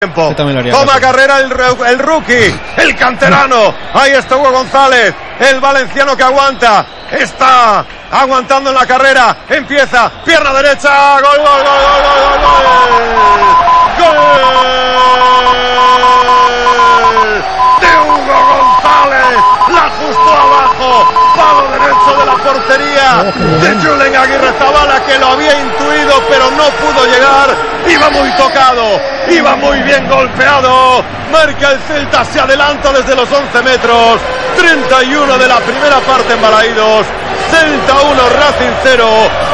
Toma carrera el rookie, el canterano. Ahí está Hugo González, el valenciano que aguanta. Está aguantando en la carrera. Empieza, pierna derecha. Gol, gol, gol, gol, gol, gol. De Hugo González. La justo abajo. Palo derecho de la portería de Julen Aguirre Zabala, que lo había intuido pero no pudo llegar. Iba muy tocado, iba muy bien golpeado. Marca el Celta, se adelanta desde los 11 metros. 31 de la primera parte en Balaídos. Celta 1, Racing 0.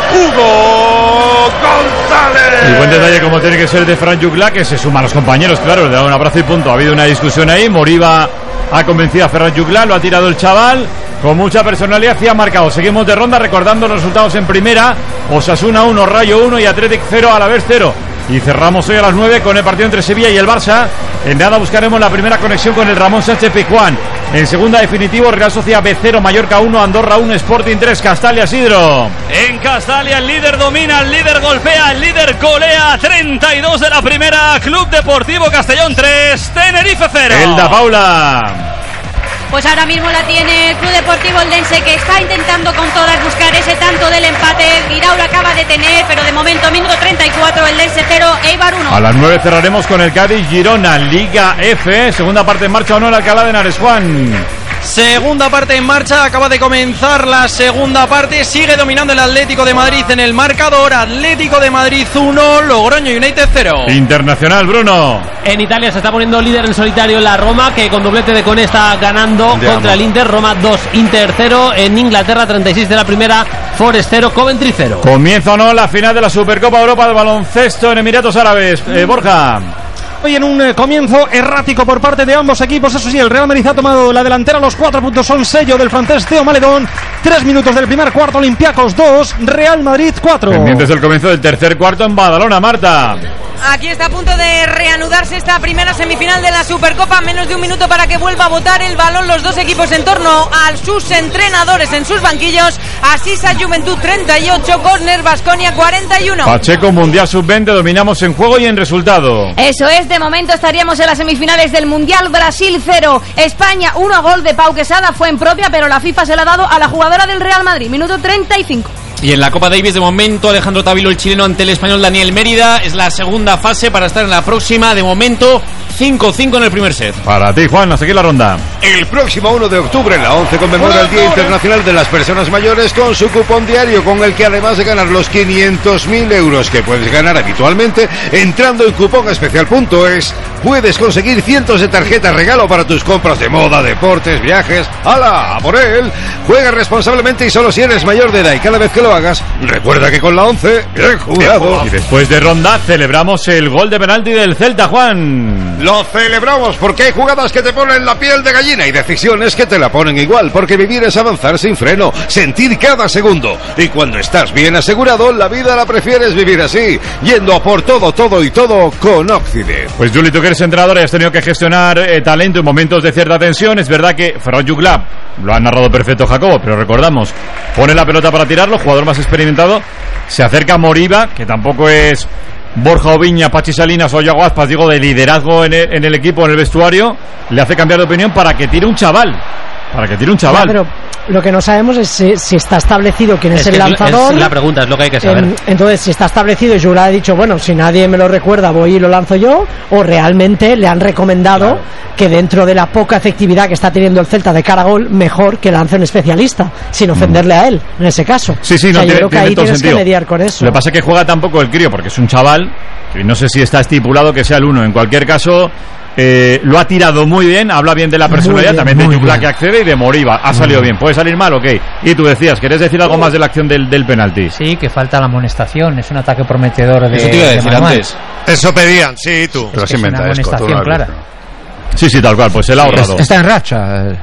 Hugo González. Y buen detalle como tiene que ser de Ferran Juglà, que se suma a los compañeros, claro, le da un abrazo y punto. Ha habido una discusión ahí, Moriba ha convencido a Ferran Juglà, lo ha tirado el chaval con mucha personalidad y ha marcado. Seguimos de ronda recordando los resultados en primera. Osasuna 1, Rayo 1 y Athletic 0, Alavés 0. Y cerramos hoy a las 9 con el partido entre Sevilla y el Barça. En nada buscaremos la primera conexión con el Ramón Sánchez Pizjuán. En segunda, definitivo, Real Sociedad B0, Mallorca 1, Andorra 1, Sporting 3, Castalia, Sidro. En Castalia el líder domina, el líder golpea, el líder golea. 32 de la primera, Club Deportivo Castellón 3, Tenerife 0. Elda Paula. Pues ahora mismo la tiene el Club Deportivo Eldense, que está intentando con todas buscar ese tanto del empate. Guirao lo acaba de tener, pero de momento minuto 34, Eldense 0, Eibar 1. A las 9 cerraremos con el Cádiz Girona, Liga F. Segunda parte en marcha o no, el Alcalá de Henares, Juan. Segunda parte en marcha, acaba de comenzar la segunda parte, sigue dominando el Atlético de Madrid en el marcador. Atlético de Madrid 1, Logroño United 0. Internacional, Bruno. En Italia se está poniendo líder en solitario la Roma, que con doblete de Koné está ganando contra el Inter. Roma 2, Inter 0. En Inglaterra, 36 de la primera, Forest 0, Coventry 0. Comienza o no la final de la Supercopa Europa de baloncesto en Emiratos Árabes. Borja. Hoy en un comienzo errático por parte de ambos equipos. Eso sí, el Real Madrid ha tomado la delantera. Los 4 puntos son sello del francés Theo Maledon. 3 minutos del primer cuarto, Olympiacos 2, Real Madrid 4. Pendientes del comienzo del tercer cuarto en Badalona, Marta. Aquí está a punto de reanudarse esta primera semifinal de la Supercopa. Menos de un minuto para que vuelva a botar el balón los dos equipos en torno a sus entrenadores en sus banquillos. Asisa Juventud 38, Córner Baskonia 41. Pacheco, Mundial Sub-20, dominamos en juego y en resultado. Eso es, de momento estaríamos en las semifinales del Mundial. Brasil 0, España 1, gol de Pau Quesada, fue en propia, pero la FIFA se la ha dado a la jugadora del Real Madrid, minuto 35. Y en la Copa Davis de momento Alejandro Tavilo, el chileno, ante el español Daniel Mérida. Es la segunda fase para estar en la próxima. De momento 5-5 en el primer set. Para ti, Juan, a seguir la ronda. El próximo 1 de octubre la 11 conmemora el Día Internacional de las Personas Mayores con su cupón diario, con el que además de ganar los 500.000 euros que puedes ganar habitualmente, entrando en cuponespecial.es puedes conseguir cientos de tarjetas regalo para tus compras de moda, deportes, viajes. ¡Hala! ¡A por él! Juega responsablemente y solo si eres mayor de edad, y cada vez que lo hagas, recuerda que con la 11, bien jugado. Y después de ronda celebramos el gol de penalti del Celta, Juan. Lo celebramos porque hay jugadas que te ponen la piel de gallina y decisiones que te la ponen igual, porque vivir es avanzar sin freno, sentir cada segundo. Y cuando estás bien asegurado, la vida la prefieres vivir así, yendo a por todo, todo y todo con Occident. Pues Juli, tú que eres entrenador y has tenido que gestionar talento en momentos de cierta tensión. Es verdad que Ferran Juglà, lo ha narrado perfecto Jacobo, pero recordamos, pone la pelota para tirarlo, jugador más experimentado, se acerca a Moriba, que tampoco es Borja Oviña, Pachi Salinas o Yago Aspas, digo, de liderazgo en el equipo, en el vestuario, le hace cambiar de opinión para que tire un chaval. Ya, pero lo que no sabemos es si está establecido quién es el lanzador. Es la pregunta, es lo que hay que saber. Entonces, si está establecido y Juglà ha dicho, bueno, si nadie me lo recuerda, voy y lo lanzo yo, o realmente le han recomendado que dentro de la poca efectividad que está teniendo el Celta de cara a gol, mejor que lance un especialista, sin ofenderle a él, en ese caso. Sí, yo creo que ahí tienes sentido. que mediar con eso. Lo que pasa es que juega tampoco el crío, porque es un chaval, que no sé si está estipulado que sea el 1. En cualquier caso, lo ha tirado muy bien, habla bien de la personalidad, bien, también de Juglà, que accede, y de Moriba. Ha salido bien. ¿Puede salir mal? Ok. Y tú decías, ¿querés decir algo más de la acción del penalti? Sí, que falta la amonestación, es un ataque prometedor de... Eso te iba a decir antes. Eso pedían, sí, tú. Es una amonestación clara. Sí, tal cual, pues él ha ahorrado. Está en racha,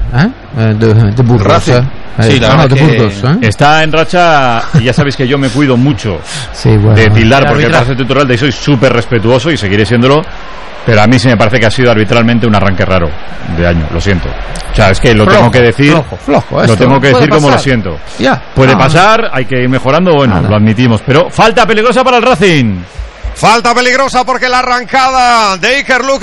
de Burgos. Sí, de Burgos. Está en racha, y ya sabéis que yo me cuido mucho de tildar, porque parece tutorial de soy súper respetuoso y seguiré siéndolo. Pero a mí sí me parece que ha sido arbitralmente un arranque raro de año, lo siento. O sea, es que lo tengo que decir, lo tengo que decir como lo siento. Puede pasar, hay que ir mejorando, bueno, lo admitimos. Pero falta peligrosa para el Racing. Falta peligrosa porque la arrancada de Iker Luke